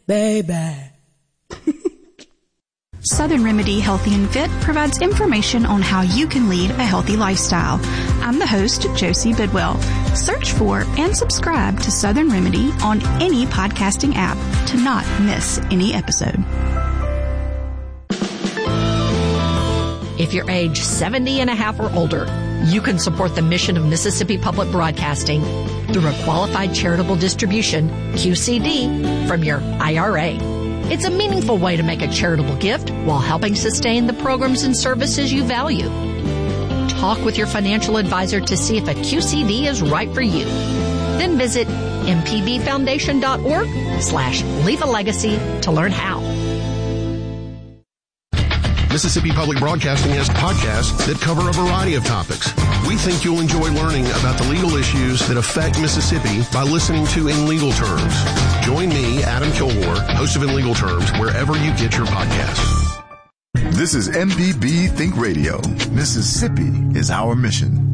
baby. Southern Remedy Healthy and Fit provides information on how you can lead a healthy lifestyle. I'm the host, Josie Bidwell. Search for and subscribe to Southern Remedy on any podcasting app to not miss any episode. If you're age 70 and a half or older, you can support the mission of Mississippi Public Broadcasting through a qualified charitable distribution, QCD, from your IRA. It's a meaningful way to make a charitable gift while helping sustain the programs and services you value. Talk with your financial advisor to see if a QCD is right for you. Then visit mpbfoundation.org/leave a legacy to learn how. Mississippi Public Broadcasting has podcasts that cover a variety of topics. We think you'll enjoy learning about the legal issues that affect Mississippi by listening to In Legal Terms. Join me, Adam Kilgore, host of In Legal Terms, wherever you get your podcasts. This is MPB Think Radio. Mississippi is our mission.